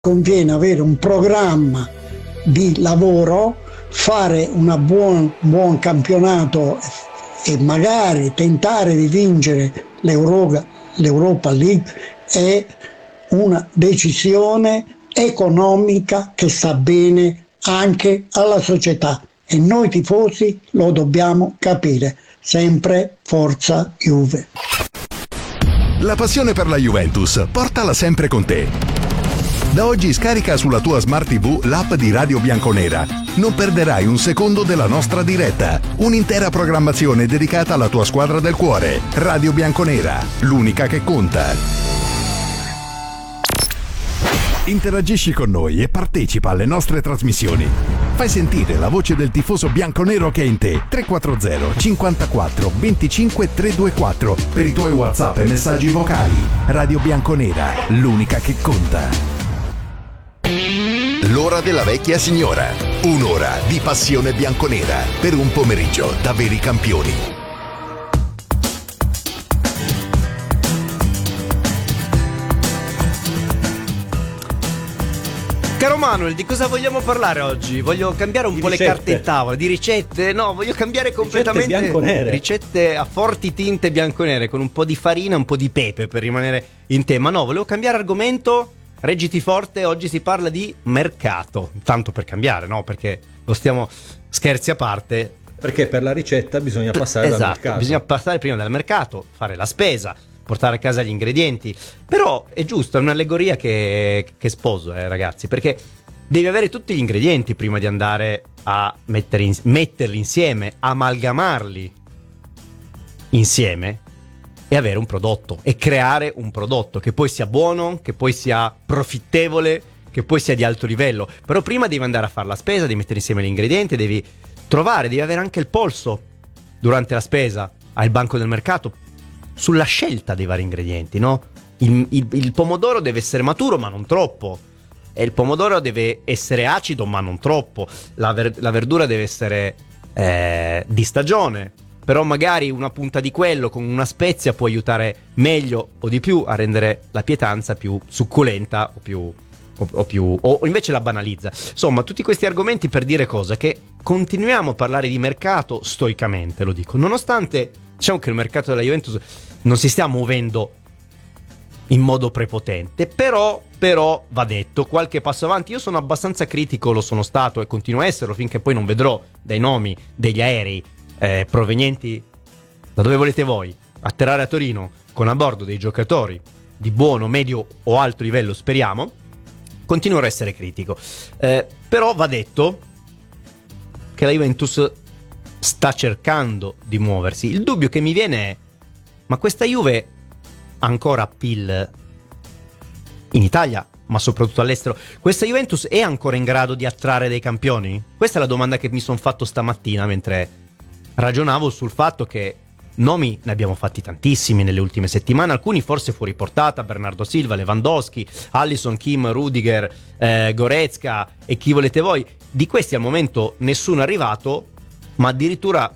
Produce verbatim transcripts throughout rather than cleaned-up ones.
Conviene avere un programma di lavoro, fare un buon, buon campionato e magari tentare di vincere l'Europa, l'Europa League è una decisione economica che sta bene anche alla società e noi tifosi lo dobbiamo capire. Sempre forza Juve. La passione per la Juventus, portala sempre con te. Da oggi scarica sulla tua Smart tivù l'app di Radio Bianconera. Non perderai un secondo della nostra diretta. Un'intera programmazione dedicata alla tua squadra del cuore. Radio Bianconera, l'unica che conta. Interagisci con noi e partecipa alle nostre trasmissioni. Fai sentire la voce del tifoso bianconero che è in te. tre quattro zero cinquantaquattro venticinque trecentoventiquattro per i tuoi WhatsApp e messaggi vocali. Radio Bianconera, l'unica che conta. L'ora della vecchia signora. Un'ora di passione bianconera per un pomeriggio da veri campioni. Caro Manuel, di cosa vogliamo parlare oggi? Voglio cambiare un Di po' ricette. le carte in tavola, di ricette? No, voglio cambiare completamente Ricette bianconere. Ricette a forti tinte bianconere, con un po' di farina, un po' di pepe per rimanere in tema. No, volevo cambiare argomento. Reggiti forte, oggi si parla di mercato. Tanto per cambiare, no? Perché lo stiamo, scherzi a parte. Perché per la ricetta bisogna passare Esatto, dal mercato. bisogna passare prima dal mercato, fare la spesa, portare a casa gli ingredienti. Però è giusto, è un'allegoria che, che sposo, eh, ragazzi, perché devi avere tutti gli ingredienti prima di andare a mettere in, metterli insieme, amalgamarli insieme e avere un prodotto e creare un prodotto che poi sia buono, che poi sia profittevole, che poi sia di alto livello. Però prima devi andare a fare la spesa, devi mettere insieme gli ingredienti, devi trovare, devi avere anche il polso durante la spesa al banco del mercato sulla scelta dei vari ingredienti, no? Il, il, il pomodoro deve essere maturo ma non troppo, e il pomodoro deve essere acido ma non troppo, la, ver- la verdura deve essere eh, di stagione, però magari una punta di quello con una spezia può aiutare meglio o di più a rendere la pietanza più succulenta o più o, o più o invece la banalizza. Insomma, tutti questi argomenti per dire cosa? Che continuiamo a parlare di mercato stoicamente, lo dico, nonostante diciamo che il mercato della Juventus non si stia muovendo in modo prepotente, però però va detto qualche passo avanti. Io sono abbastanza critico, lo sono stato e continuo a esserlo finché poi non vedrò dai nomi degli aerei Eh, provenienti da dove volete voi atterrare a Torino con a bordo dei giocatori di buono, medio o alto livello, speriamo. Continuerò a essere critico, eh, però va detto che la Juventus sta cercando di muoversi. Il dubbio che mi viene è: ma questa Juve ha ancora appeal in Italia, ma soprattutto all'estero? Questa Juventus è ancora in grado di attrarre dei campioni? Questa è la domanda che mi sono fatto stamattina mentre ragionavo sul fatto che nomi ne abbiamo fatti tantissimi nelle ultime settimane, alcuni forse fuori portata: Bernardo Silva, Lewandowski, Alisson, Kim, Rudiger, eh, Goretzka e chi volete voi. Di questi al momento nessuno è arrivato, ma addirittura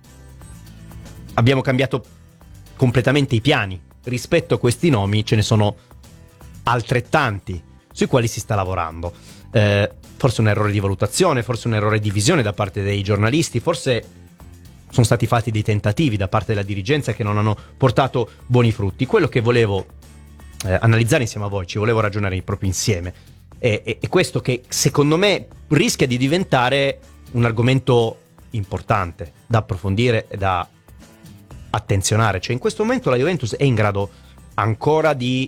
abbiamo cambiato completamente i piani. Rispetto a questi nomi ce ne sono altrettanti sui quali si sta lavorando. Eh, forse un errore di valutazione, forse un errore di visione da parte dei giornalisti, forse sono stati fatti dei tentativi da parte della dirigenza che non hanno portato buoni frutti. Quello che volevo eh, analizzare insieme a voi, ci volevo ragionare proprio insieme, è, è, è questo che secondo me rischia di diventare un argomento importante da approfondire e da attenzionare. Cioè, in questo momento la Juventus è in grado ancora di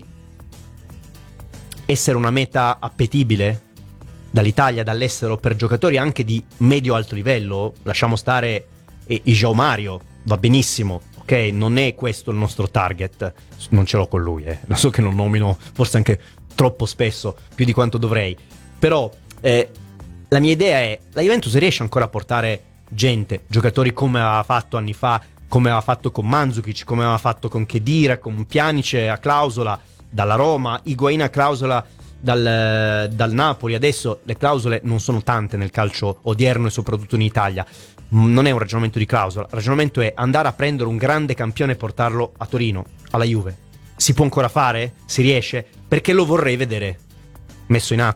essere una meta appetibile dall'Italia, dall'estero, per giocatori anche di medio-alto livello? Lasciamo stare e João Mario, va benissimo, ok? Non è questo il nostro target, non ce l'ho con lui, eh. Lo so che lo nomino forse anche troppo spesso, più di quanto dovrei, però eh, la mia idea è: la Juventus riesce ancora a portare gente, giocatori come aveva fatto anni fa, come aveva fatto con Mandzukic, come aveva fatto con Khedira, con Pjanic a clausola dalla Roma, Higuain a clausola dal, dal Napoli. Adesso le clausole non sono tante nel calcio odierno e soprattutto in Italia. Non è un ragionamento di clausola, il ragionamento è andare a prendere un grande campione e portarlo a Torino, alla Juve. Si può ancora fare? Si riesce? Perché lo vorrei vedere. messo in atto.